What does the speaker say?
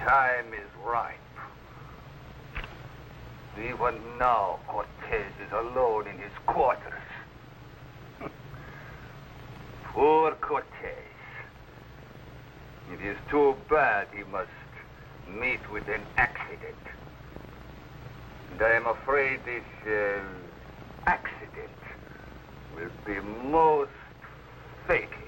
time is ripe. Even now, Cortez is alone in his quarters. Poor Cortez. It is too bad he must meet with an accident. And I am afraid this accident will be most fatal.